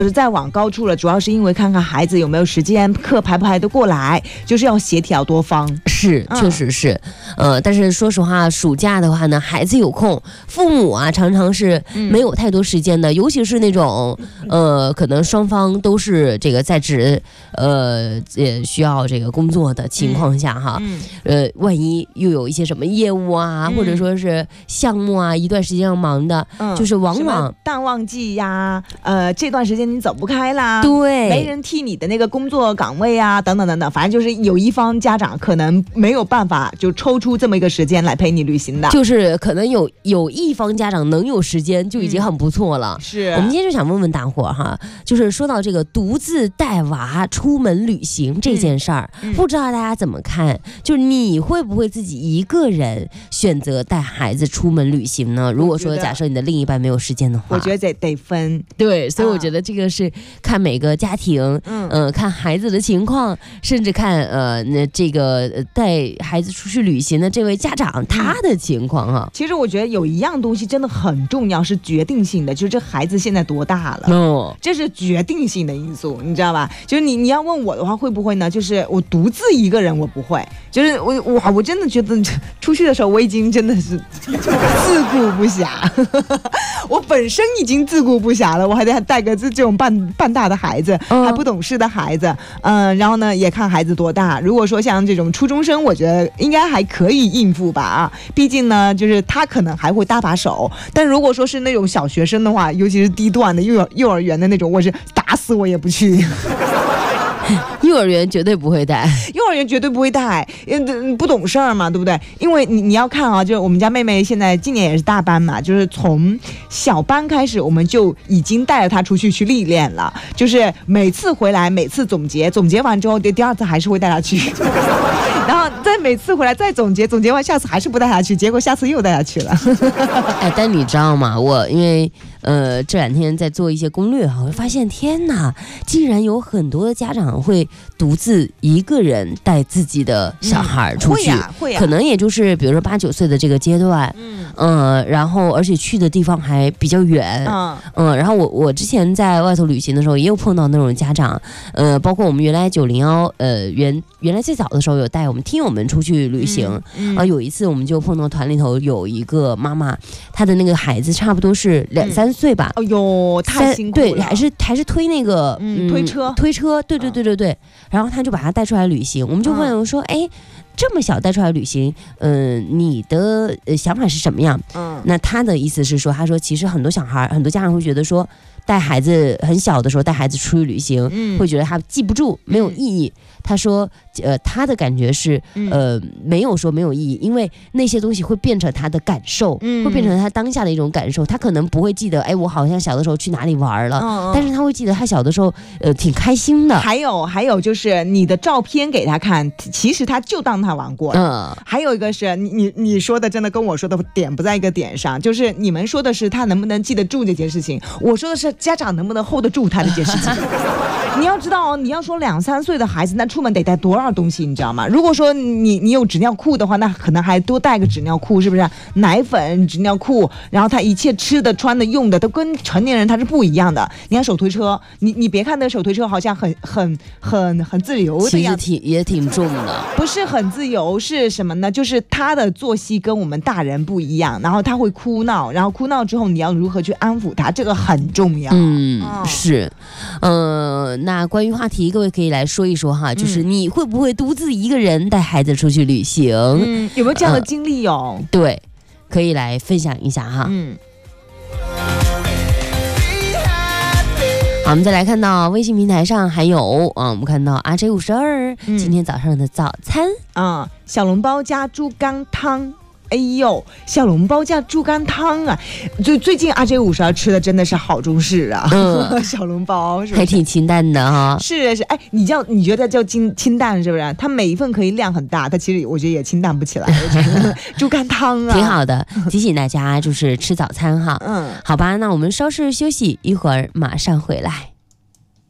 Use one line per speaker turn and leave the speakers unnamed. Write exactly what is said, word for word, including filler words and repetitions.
就是再往高处了，主要是因为看看孩子有没有时间，课排不排得过来，就是要协调多方。
是，确实是，嗯、呃，但是说实话，暑假的话呢，孩子有空，父母啊常常是没有太多时间的，嗯、尤其是那种呃，可能双方都是这个在职，呃，也需要这个工作的情况下哈，嗯、呃，万一又有一些什么业务啊，嗯、或者说是项目啊，一段时间要忙的，嗯、就是往往
淡旺季呀，呃，这段时间你走不开啦，
对，
没人替你的那个工作岗位啊，等等等等，反正就是有一方家长可能没有办法就抽出这么一个时间来陪你旅行的，
就是可能有有一方家长能有时间就已经很不错了。
嗯、是
我们今天就想问问大伙哈，就是说到这个独自带娃出门旅行这件事儿，嗯嗯、不知道大家怎么看？就是你会不会自己一个人选择带孩子出门旅行呢？如果说假设你的另一半没有时间的话，
我觉得得得分。
对，所以我觉得这个是看每个家庭，嗯、呃，看孩子的情况，甚至看呃那这个带孩子出去旅行的这位家长他的情况哈。
其实我觉得有一样东西真的很重要，是决定性的，就是这孩子现在多大了，哦，这是决定性的因素，你知道吧？就是你你要问我的话，会不会呢？就是我独自一个人我不会，就是我哇，我真的觉得出去的时候我已经真的是自顾不暇，我本身已经自顾不暇了，我还得带个这这种半半大的孩子，嗯、还不懂事的孩子，嗯，然后呢也看孩子多大。如果说像这种初中生，我觉得应该还可以应付吧啊，毕竟呢就是他可能还会搭把手。但如果说是那种小学生的话，尤其是低段的幼儿幼儿园的那种，我是打死我也不去。
幼儿园绝对不会带，
幼儿园绝对不会带，不懂事儿嘛，对不对？因为你你要看啊，就是我们家妹妹现在今年也是大班嘛，就是从小班开始，我们就已经带着她出去去历练了，就是每次回来，每次总结，总结完之后，第二次还是会带她去，然后再每次回来再总结，总结完下次还是不带她去，结果下次又带她去了。
哎，但你知道吗？我因为呃这两天在做一些攻略哈，我发现天哪，竟然有很多的家长会独自一个人带自己的小孩出去，嗯会啊会啊、可能也就是比如说八九岁的这个阶段，嗯、呃，然后而且去的地方还比较远，嗯、呃，然后我我之前在外头旅行的时候，也有碰到那种家长，呃，包括我们原来九零幺，呃，原原来最早的时候有带我们听友们出去旅行，啊、嗯嗯呃，有一次我们就碰到团里头有一个妈妈，她的那个孩子差不多是两三岁吧，
哎呦，太辛苦了，
对，还是还是推那个、
嗯、推车
推车，对对对对对。然后他就把他带出来旅行，我们就问我说：“哎、嗯，这么小带出来旅行，嗯、呃，你的、呃、想法是什么样？”嗯，那他的意思是说，他说其实很多小孩、很多家长会觉得说，带孩子很小的时候带孩子出去旅行，嗯、会觉得他记不住，没有意义。嗯、他说，呃，他的感觉是，呃，没有说没有意义，因为那些东西会变成他的感受，嗯、会变成他当下的一种感受。他可能不会记得，哎，我好像小的时候去哪里玩了，嗯、但是他会记得他小的时候，呃，挺开心的。
还有还有就是你的照片给他看，其实他就当他玩过。嗯，还有一个是你你你说的真的跟我说的点不在一个点上，就是你们说的是他能不能记得住这件事情，我说的是家长能不能 hold 得住他这件事情。你要知道哦，你要说两三岁的孩子，那出门得带多少东西，你知道吗？如果说你你有纸尿裤的话，那可能还多带个纸尿裤，是不是？奶粉、纸尿裤，然后他一切吃的、穿的、用的都跟成年人他是不一样的。你看手推车，你你别看那个手推车好像很很很很自由的样子，
其实挺也挺重的，
不是很自由，是什么呢？就是他的作息跟我们大人不一样，然后他会哭闹，然后哭闹之后你要如何去安抚他，这个很重要。
嗯，哦、是，呃。那关于话题，各位可以来说一说哈，就是你会不会独自一个人带孩子出去旅行？
嗯，有没有这样的经历哦？
呃、对，可以来分享一下哈。嗯。好，我们再来看到微信平台上还有啊，我们看到 R J 五十二今天早上的早餐
啊、嗯，小笼包加猪肝汤。哎呦，小笼包加猪肝汤啊！最最近阿 J 五十二吃的真的是好中式啊，嗯、小笼包是不是还
挺清淡的哈。
是是，哎，你叫你觉得叫清清淡是不是？它每一份可以量很大，它其实我觉得也清淡不起来。猪肝汤啊，
挺好的，提醒大家就是吃早餐哈。嗯，好吧，那我们稍事休息，一会儿马上回来。